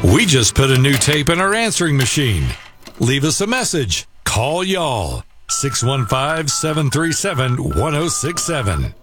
We just put a new tape in our answering machine. Leave us a message. Call y'all. 615-737-1067.